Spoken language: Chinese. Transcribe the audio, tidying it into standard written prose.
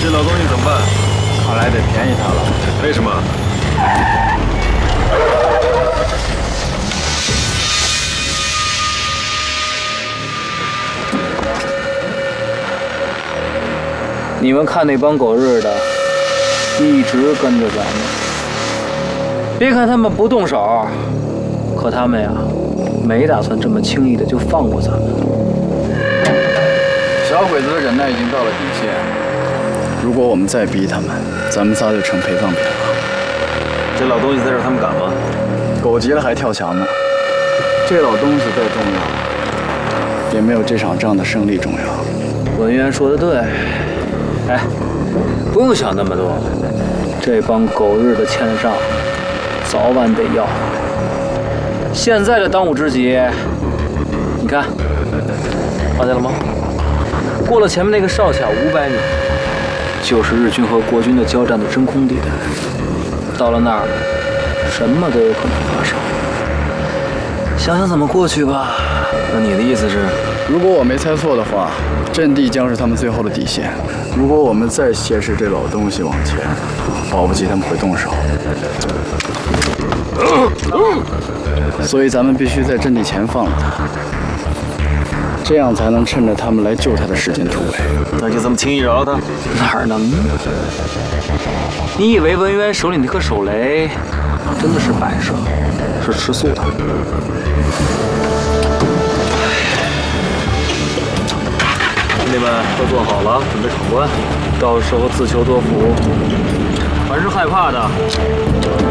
这老东西怎么办？ 看来得便宜他了。 为什么？ 你们看那帮狗日的，一直跟着咱们。别看他们不动手，可他们呀，没打算这么轻易的就放过咱们。 小鬼子的忍耐已经到了底线，如果我们再逼他们，咱们仨就成陪葬品了。 这老东西在这儿，他们敢吗？ 狗急了还跳墙呢。这老东西再重要，也没有这场仗的胜利重要。 文渊说的对，哎，不用想那么多，这帮狗日的欠的账，早晚得要。现在的当务之急，你看，发现了吗？过了前面那个哨卡500米，就是日军和国军的交战的真空地带。到了那儿，什么都有可能发生。想想怎么过去吧。 那你的意思是， 如果我没猜错的话，阵地将是他们最后的底线。如果我们再挟持这老东西往前，保不齐他们会动手。所以咱们必须在阵地前放了他，这样才能趁着他们来救他的时间突围。 那就这么轻易饶了他？ 哪能呢？你以为文渊手里那颗手雷真的是摆设，是吃素的？兄弟们都做好了，准备闯关，到时候自求多福。凡是害怕的，